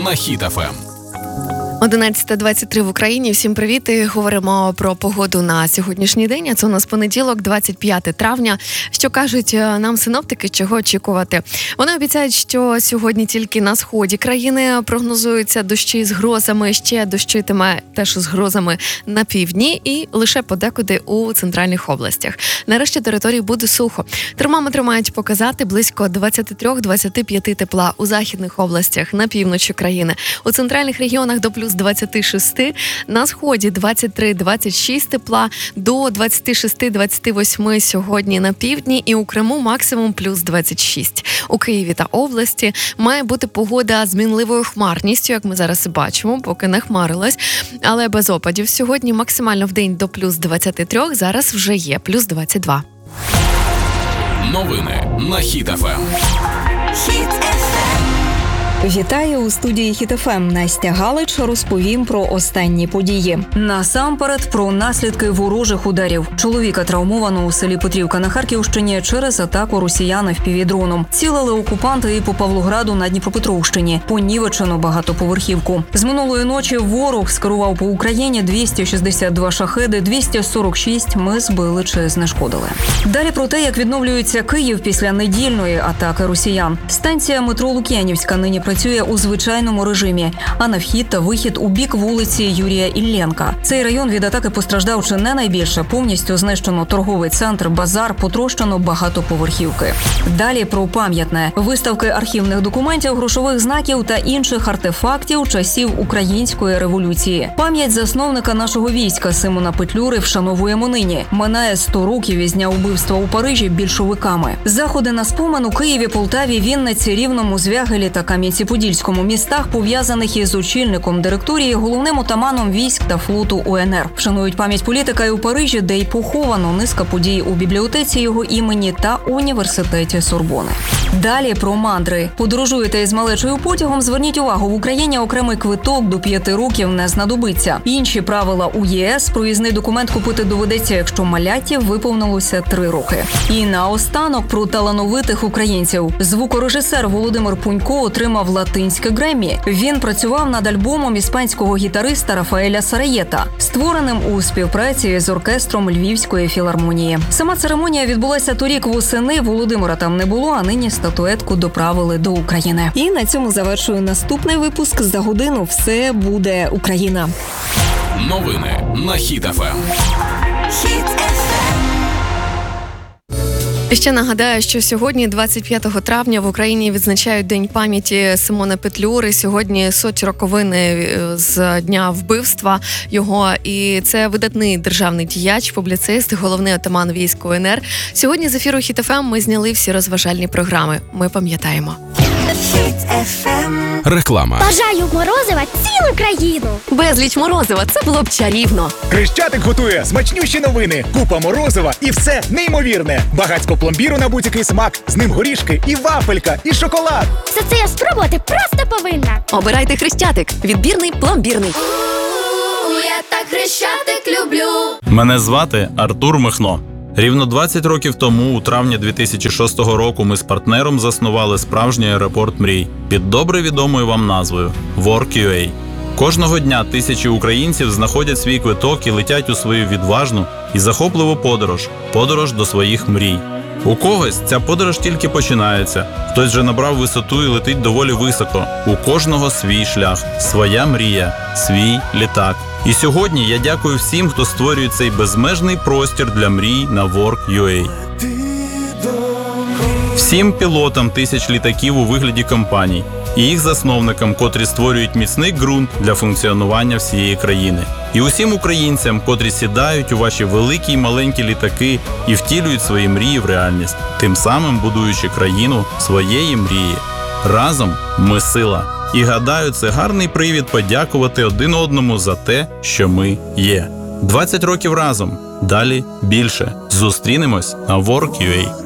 на Хіт ФМ. 11:23 в Україні. Всім привіт. І говоримо про погоду на сьогоднішній день. А це у нас понеділок, 25 травня. Що кажуть нам синоптики, чого очікувати? Вони обіцяють, що сьогодні тільки на сході країни прогнозуються дощі з грозами. Ще дощитиме теж з грозами на півдні і лише подекуди у центральних областях. Нарешті території буде сухо. Термометри мають показати близько 23-25 тепла у західних областях, на півночі країни. У центральних регіонах до плюс 26, на сході 23-26 тепла, до 26-28 сьогодні на півдні і у Криму максимум плюс 26. У Києві та області має бути погода з мінливою хмарністю, як ми зараз і бачимо, поки не хмарилось, але без опадів. Сьогодні максимально в день до плюс 23, зараз вже є плюс 22. Новини на Хіт ФМ. Вітаю у студії Хіт ФМ. Настя Галич, розповім про останні події. Насамперед про наслідки ворожих ударів. Чоловіка травмовано у селі Петрівка на Харківщині через атаку росіян FPV-дроном. Цілили окупанти і по Павлограду на Дніпропетровщині. Понівечено багатоповерхівку. З минулої ночі ворог скерував по Україні 262 шахеди, 246 ми збили чи знешкодили. Далі про те, як відновлюється Київ після недільної атаки росіян. Станція метро Лук'янівська нині працює у звичайному режимі, а на вхід та вихід у бік вулиці Юрія Іллєнка. Цей район від атаки постраждав чи не найбільше. Повністю знищено торговий центр, базар, потрощено багатоповерхівки. Далі про пам'ятне. Виставки архівних документів, грошових знаків та інших артефактів часів Української революції. Пам'ять засновника нашого війська Симона Петлюри вшановуємо нині. Минає 100 років із дня вбивства у Парижі більшовиками. Заходи на спомин у Києві, Полтаві, Вінниці, Рівному, Звягелі та Кам'янці-Подільському містах, пов'язаних із очільником директорії, головним отаманом військ та флоту УНР. Вшанують пам'ять політика і у Парижі, де й поховано низка подій у бібліотеці його імені та університеті Сорбони. Далі про мандри. Подорожуєте із малечою потягом, зверніть увагу, в Україні окремий квиток до 5 років не знадобиться. Інші правила у ЄС: проїзний документ купити доведеться, якщо малятті виповнилося 3 роки. І наостанок про талановитих українців. Звукорежисер Володимир Пунько отримав латинське Греммі. Він працював над альбомом іспанського гітариста Рафаеля Сараєта, створеним у співпраці з оркестром Львівської філармонії. Сама церемонія відбулася торік восени, Володимира там не було, а нині статуетку доправили до України. І на цьому завершую наступний випуск. За годину все буде Україна. Новини на Хіт ФМ. Ще нагадаю, що сьогодні, 25 травня, в Україні відзначають День пам'яті Симона Петлюри. Сьогодні 100 роковини з дня вбивства його. І це видатний державний діяч, публіцист, головний отаман військ УНР. Сьогодні з ефіру Хіт ФМ ми зняли всі розважальні програми. Ми пам'ятаємо. Реклама. Бажаю морозива цілу країну. Безліч морозива, це було б чарівно. Хрещатик готує смачнющі новини. Купа морозива і все неймовірне. Багацько пломбіру на будь-який смак. З ним горішки і вафелька, і шоколад. Все це я спробувати просто повинна. Обирайте Хрещатик. Відбірний, пломбірний. Я так Хрещатик люблю. Мене звати Артур Михно. Рівно 20 років тому, у травні 2006 року, ми з партнером заснували справжній аеропорт мрій під добре відомою вам назвою Work.ua. Кожного дня тисячі українців знаходять свій квиток і летять у свою відважну і захопливу подорож до своїх мрій. У когось ця подорож тільки починається, хтось вже набрав висоту і летить доволі високо. У кожного свій шлях, своя мрія, свій літак. І сьогодні я дякую всім, хто створює цей безмежний простір для мрій на Work.ua. Всім пілотам тисяч літаків у вигляді компаній і їх засновникам, котрі створюють міцний ґрунт для функціонування всієї країни. І усім українцям, котрі сідають у ваші великі й маленькі літаки і втілюють свої мрії в реальність, тим самим будуючи країну своєї мрії. Разом ми сила. І гадаю, це гарний привід подякувати один одному за те, що ми є. 20 років разом. Далі більше. Зустрінемось на Work.ua.